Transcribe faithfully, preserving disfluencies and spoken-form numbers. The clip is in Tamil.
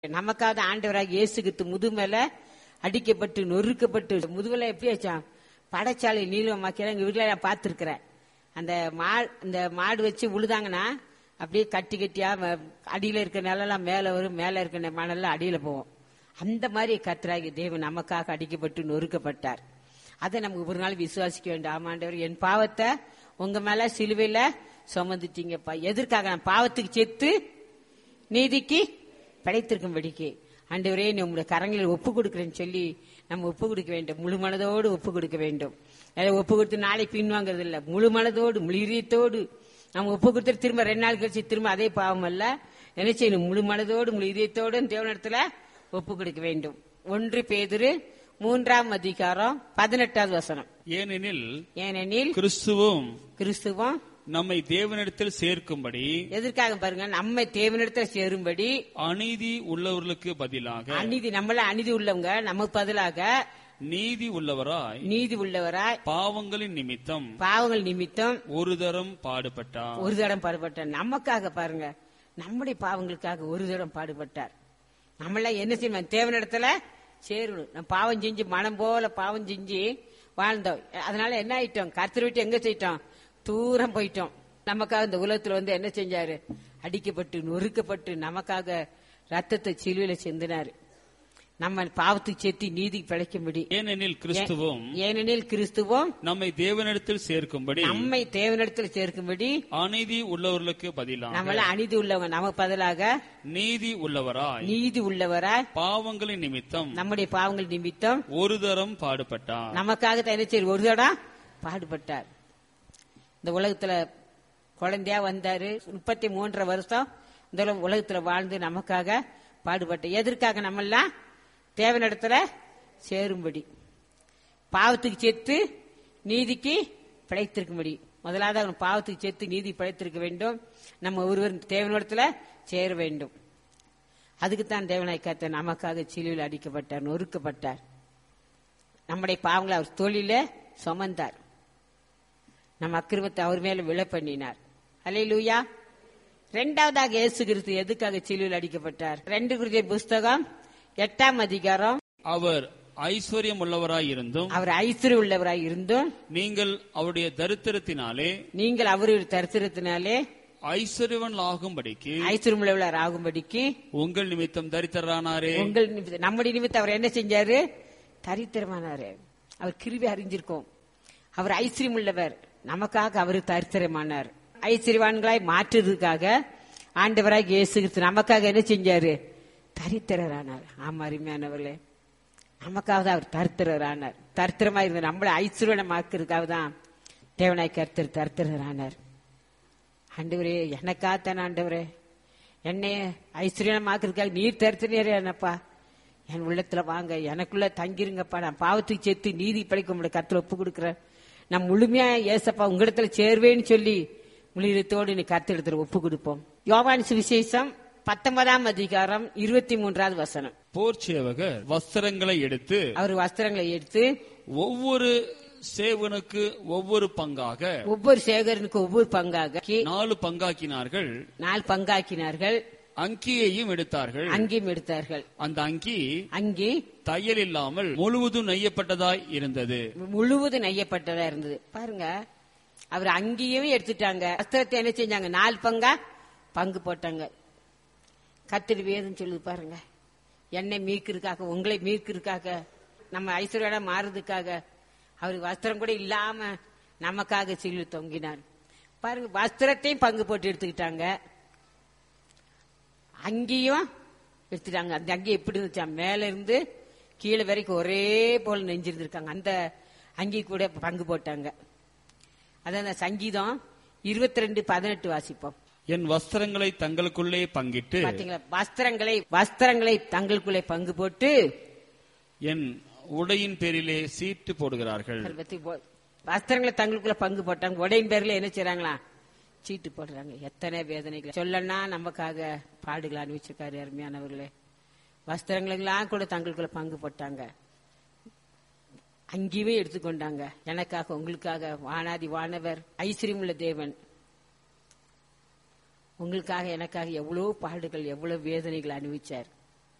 நமக்காக ஆண்டவராக இயேசு கிறிஸ்து முதுமேல அடிக்கப்பட்டு நொறுக்கப்பட்டு முதுகுல எப்படி வச்சான் படைச்சாலை நீளமாக்கிறேன். எங்க வீட்டுல நான் பார்த்திருக்கிறேன். அந்த மா இந்த மாடு வச்சு உழுதாங்கன்னா அப்படியே கட்டி கட்டியா அடியில இருக்க நிலம் மேல வரும், மேல இருக்க மணல்லாம் அடியில போவோம். அந்த மாதிரி கர்த்தராகிய தேவன் நமக்காக அடிக்கப்பட்டு நொறுக்கப்பட்டார். அதை நமக்கு ஒரு நாள் விசுவாசிக்க வேண்டும். ஆமாண்டவர், என் பாவத்தை உங்க மேல சிலுவையில சுமந்துட்டீங்கப்பா. எதற்காக? நான் பாவத்துக்கு செத்து நீதிக்கு படைத்திருக்கும்படிக்கு ஆண்டவரே நீ உங்களுடைய கரங்களில் ஒப்பு கொடுக்கிறேன்னு சொல்லி நம்ம ஒப்பு கொடுக்க வேண்டும். முழு மனதோடு ஒப்பு கொடுக்க வேண்டும். ஒப்பு கொடுத்து நாளை பின்வாங்கிறது இல்லை. முழு மனதோடு முழு இதயத்தோடு நம்ம ஒப்பு கொடுத்து திரும்ப ரெண்டு நாள் கழிச்சு திரும்ப அதே பாவம் அல்ல. என்ன செய்யணும்? முழு மனதோடு முழு இதயத்தோடு தேவனிடத்துல ஒப்பு கொடுக்க வேண்டும். ஒன்று பேதுரு மூன்றாம் அதிகாரம் பதினெட்டாவது வசனம். ஏனெனில் ஏனெனில் கிறிஸ்துவும் கிறிஸ்துவும் நம்மை தேவனிடத்தில் சேர்க்கும்படி. எதற்காக பாருங்க? நம்மை தேவனிடத்தில் சேரும்படி அநீதி உள்ளவர்களுக்கு பதிலாக. அநீதி நம்மள அநீதி உள்ளவங்க நமக்கு பதிலாக நீதி உள்ளவராய் நீதி உள்ளவராய் பாவங்களின் நிமித்தம் பாவங்கள் நிமித்தம் ஒரு தரம் பாடுபட்டார். ஒரு தரம் பாடுபட்டார். நமக்காக பாருங்க, நம்முடைய பாவங்களுக்காக ஒரு தரம் பாடுபட்டார். நம்மள என்ன செய்யணும்? தேவனிடத்துல சேரணும். நம்ம பாவம் செஞ்சு மனம் போல பாவம் செஞ்சு வாழ்ந்தோம். அதனால என்ன ஆயிட்டோம்? கர்த்தரை விட்டு எங்க செய்யிட்டோம்? தூரம் போயிட்டோம். நமக்காக இந்த உலகத்துல வந்து என்ன செஞ்சாரு? அடிக்கப்பட்டு நொறுக்கப்பட்டு நமக்காக ரத்தத்தை சிலுவையில சிந்தினாரு. நம்ம பாவத்துக்கு சேர்த்து நீதி பிழைக்கும்படி. ஏனெனில் கிறிஸ்துவும் ஏனெனில் கிறிஸ்துவும் நம்மை தேவனிடத்தில் சேர்க்கும்படி நம்மை தேவனிடத்தில் சேர்க்கும்படி அநீதி உள்ளவர்களுக்கு பதிலாக நம்மள அநீதி உள்ளவங்க நமக்கு பதிலாக நீதி உள்ளவராய் நீதி உள்ளவராய் பாவங்களின் நிமித்தம் நம்முடைய பாவங்கள் நிமித்தம் ஒரு தரம் பாடுபட்டார். நமக்காக என்ன செய்ய ஒரு தடம் பாடுபட்டார். இந்த உலகத்துல குழந்தையா வந்தாரு. முப்பத்தி மூன்றரை வருஷம் இந்த உலகத்துல வாழ்ந்து நமக்காக பாடுபட்ட. எதற்காக? நம்மெல்லாம் தேவனிடத்துல சேரும்படி, பாவத்துக்கு செத்து நீதிக்கு பிழைத்திருக்கும்படி. முதலாவது அவன் பாவத்துக்கு செத்து நீதி பிழைத்திருக்க வேண்டும். நம்ம ஒருவர் தேவனிடத்துல சேர வேண்டும். அதுக்குத்தான் தேவனாய் கர்த்தர் நமக்காக சிலுவையில் அடிக்கப்பட்டார், நொறுக்கப்பட்டார். நம்முடைய பாவங்களை அவர் தோளில சுமந்தார். நம்ம அக்கிரமத்தை அவர் மேல விழ பண்ணினார். அல்லேலூயா. இரண்டாவதாக இயேசு கிறிஸ்து எதுக்காக சிலுவையில் அடிக்கப்பட்டார்? ரெண்டு கொரிந்தியர் புஸ்தகம் எட்டாம் அதிகாரம். அவர் ஐஸ்வர்யம் உள்ளவராய் இருந்தும் அவர் ஐஸ்வர்யம் உள்ளவராய் இருந்தும் நீங்கள் அவருடைய தரித்திரத்தினாலே நீங்கள் அவருடைய தரித்திரத்தினாலே ஐஸ்வர்யவன் ஆகும்படிக்கு ஐஸ்வர்யம் உள்ளவர் ஆகும்படிக்கு உங்கள் நிமித்தம் தரித்திரரானாரே. உங்கள் நிமித்தம், நம்முடைய நிமித்தம் அவர் என்ன செஞ்சாரு? தரித்திரமானாரு. அவர் கிருபை அறிஞ்சிருக்கோம். அவர் ஐஸ்வர்யம் உள்ளவர், நமக்காக அவர் தரித்திரமானார். ஐஸ்வர்யவான்களாய் மாற்றுறதுக்காக ஆண்டவராக இயேசு கிறிஸ்து நமக்காக என்ன செஞ்சாரு? தரித்திரரானார். ஆமா அருமையானவர்களே, நமக்காக தான் அவர் தரித்திரரானார். தரித்திரமா இருந்த நம்மளை ஐஸ்வர்யமாக்குறதுக்காக தான் தேவனாய் கர்த்தர் தரித்திரரானார். ஆண்டவரே, எனக்காகத்தான் ஆண்டவரே, என்னைய ஐஸ்வர்யமாக்குறதுக்காக நீர் தரித்திரரே என்னப்பா, என் உள்ளத்துல வாங்க, எனக்குள்ள தங்கிருங்கப்பா. நான் பாவத்துக்கு சேர்த்து நீதி படைக்க உங்களுடைய கர்த்தர் ஒப்பு கொடுக்குறேன். நான் முழுமையா ஏசப்பா உங்களிடத்துல சேர்வேன்னு சொல்லி முழுத்தோடு நீ கர்த்தர் இடத்துல ஒப்பு கொடுப்போம். யோவான் சுவிசேஷம் பத்தொன்பதாம் அதிகாரம் இருபத்தி மூன்றாவது வசனம். போர் சேவகர் வஸ்திரங்களை எடுத்து அவர் வஸ்திரங்களை எடுத்து ஒவ்வொரு சேவனுக்கு ஒவ்வொரு பங்காக ஒவ்வொரு சேகரனுக்கு ஒவ்வொரு பங்காக நாலு பங்காக்கினார்கள். நாலு பங்காக்கினார்கள். அங்கியையும் எடுத்தார்கள். அங்கியும் எடுத்தார்கள். அந்த அங்கி அங்கி தையல் இல்லாமல் முழுவதும் நெய்யப்பட்டதாய் இருந்தது. முழுவதும் நெய்யப்பட்டதா இருந்தது. பாருங்க, அவர் அங்கேயும் எடுத்துட்டாங்க. வஸ்திரத்தை என்ன செஞ்சாங்க? நாலு பங்கா பங்கு போட்டாங்க. கர்த்தர் வேதம் சொல்லுது பாருங்க, என்னை மீட்கிறதுக்காக, உங்களை மீட்கிறதுக்காக, நம்ம ஐஸ்வர்யா மாறுறதுக்காக அவர் வஸ்திரம் கூட இல்லாம நமக்காக சிலுவை தொங்கினார். பாருங்க, வஸ்திரத்தையும் பங்கு போட்டு எடுத்துக்கிட்டாங்க, அங்கேயும் எடுத்துட்டாங்க. அந்த அங்கி எப்படி இருந்துச்சா? மேல இருந்து கீழே வரைக்கும் ஒரே போல நெஞ்சிருந்திருக்காங்க. அந்த அங்கி கூட பங்கு போட்டாங்க. அதான் சங்கீதம் இருபத்தி ரெண்டு பதினெட்டு வாசிப்போம். என் வஸ்திரங்களை தங்களுக்குள்ளே பங்கிட்டு, பாத்தீங்களா? வஸ்திரங்களை வஸ்திரங்களை தங்களுக்குள்ளே பங்கு போட்டு என் உடையின் பேரிலே சீட்டு போடுகிறார்கள். வஸ்திரங்களை தங்களுக்குள்ள பங்கு போட்டாங்க, உடையின் பேர்ல என்ன செய்றாங்களா? சீட்டு போடுறாங்க. எத்தனை வேதனைகள் சொல்லனா நமக்காக பாடுகளை அனுபவிச்சிருக்காரு அருமையானவர்களே. வஸ்திரங்களெல்லாம் கூட தங்களுக்குள்ள பங்கு போட்டாங்க, அங்கேயே எடுத்துக்கொண்டாங்க. எனக்காக உங்களுக்காக வானாதி வானவர் ஐஸ்வர்யம் உள்ள தேவன் உங்களுக்காக எனக்காக எவ்வளவு பாடுகள் எவ்வளவு வேதனைகள் அனுபவிச்சார்.